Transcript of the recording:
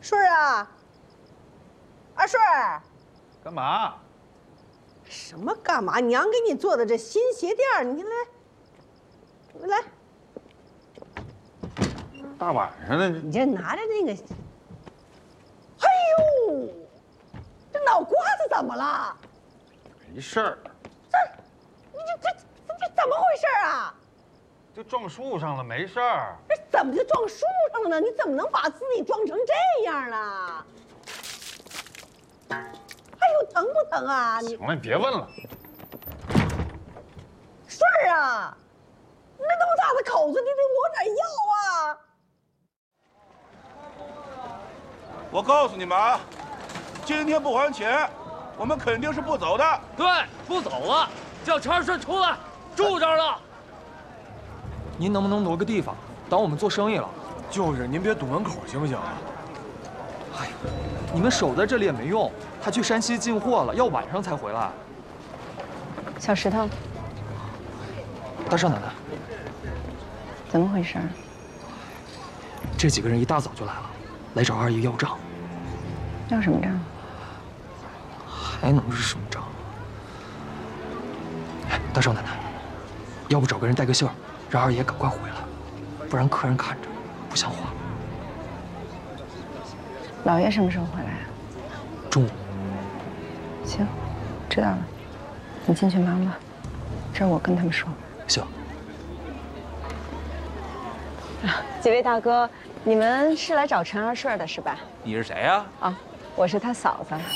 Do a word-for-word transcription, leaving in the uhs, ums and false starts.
顺儿啊，二顺儿， 干嘛？ 什么干嘛？娘给你做的这新鞋垫儿，你来，来， 大晚上的， 你这拿着那个，哎呦，这脑瓜子怎么了？ 没事儿， 这，你这这这这怎么回事啊？ 就撞树上了，没事儿。 这怎么就撞树上了呢？你怎么能把自己撞成这样呢？哎呦，疼不疼啊？你行了，你别问了。 顺儿啊，你那么大的口子，你得抹点药啊！ 我告诉你们啊，今天不还钱，我们肯定是不走的。 对，不走了，叫陈二顺出来，住这儿了。 您能不能挪个地方，等我们做生意了？ 就是，您别堵门口行不行啊？ 哎呀，你们守在这里也没用，他去山西进货了，要晚上才回来。 小石头， 大少奶奶， 怎么回事？ 这几个人一大早就来了，来找二姨要账。 要什么账？ 还能是什么账？哎，大少奶奶，要不找个人带个信儿，让二爷赶快回来，不然客人看着不像话。 老爷什么时候回来啊？ 中午。 行，知道了，你进去忙吧，这我跟他们说。 行。 啊，几位大哥，你们是来找陈二顺的是吧？ 你是谁呀？ 啊，我是他嫂子。